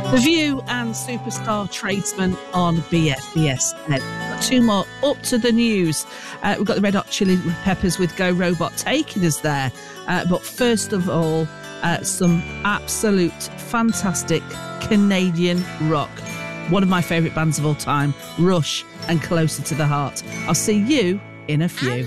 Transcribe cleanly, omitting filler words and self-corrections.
The View and Superstar Tradesman on BFBS. Got two more up to the news. We've got the Red Hot Chili Peppers with Go Robot taking us there. But first of all, some absolute fantastic Canadian rock. One of my favourite bands of all time, Rush and Closer to the Heart. I'll see you in a few.